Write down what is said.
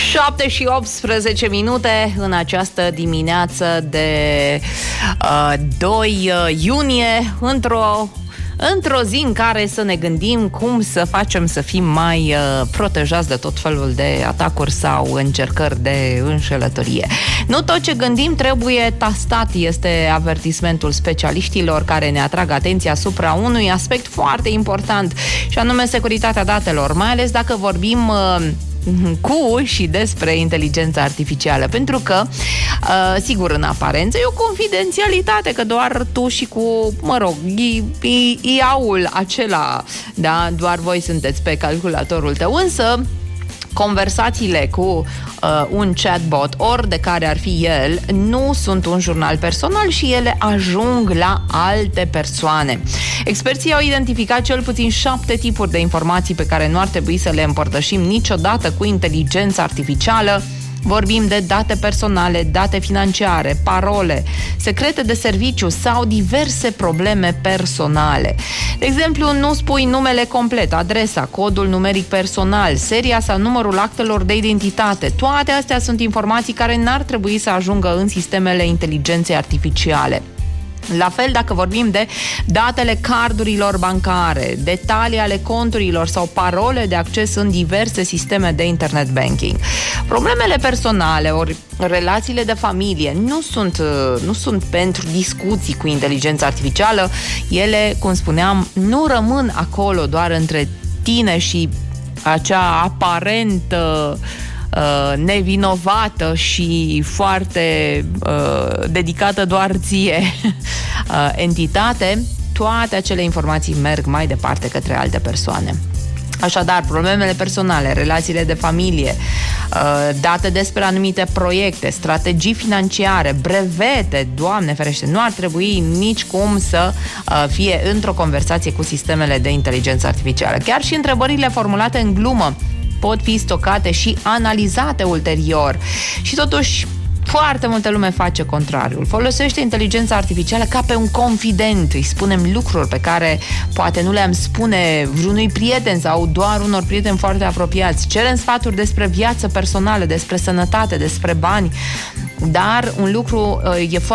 7 și 18 minute în această dimineață de 2 iunie, într-o zi în care să ne gândim cum să facem să fim mai protejați de tot felul de atacuri sau încercări de înșelătorie. Nu tot ce gândim trebuie testat, este avertismentul specialiștilor care ne atrag atenția asupra unui aspect foarte important, și anume securitatea datelor, mai ales dacă vorbim cu și despre inteligența artificială, pentru că sigur, în aparență e o confidențialitate, că doar tu și cu, IA-ul acela, da, doar voi sunteți pe calculatorul tău, însă conversațiile cu un chatbot, ori de care ar fi el, nu sunt un jurnal personal și ele ajung la alte persoane. Experții au identificat cel puțin 7 tipuri de informații pe care nu ar trebui să le împărtășim niciodată cu inteligența artificială. Vorbim de date personale, date financiare, parole, secrete de serviciu sau diverse probleme personale. De exemplu, nu spui numele complet, adresa, codul numeric personal, seria sau numărul actelor de identitate. Toate astea sunt informații care n-ar trebui să ajungă în sistemele inteligenței artificiale. La fel, dacă vorbim de datele cardurilor bancare, detalii ale conturilor sau parole de acces în diverse sisteme de internet banking. Problemele personale ori relațiile de familie nu sunt pentru discuții cu inteligența artificială. Ele, cum spuneam, nu rămân acolo doar între tine și acea aparentă nevinovată și foarte dedicată doar ție entitate. Toate acele informații merg mai departe către alte persoane. Așadar, problemele personale, relațiile de familie, date despre anumite proiecte, strategii financiare, brevete, Doamne ferește, nu ar trebui nici cum să fie într-o conversație cu sistemele de inteligență artificială. Chiar și întrebările formulate în glumă pot fi stocate și analizate ulterior. Și totuși, foarte multă lume face contrariul. Folosește inteligența artificială ca pe un confident. Îi spunem lucruri pe care poate nu le-am spune vreunui prieten sau doar unor prieteni foarte apropiați. Cerem sfaturi despre viață personală, despre sănătate, despre bani. Dar un lucru e foarte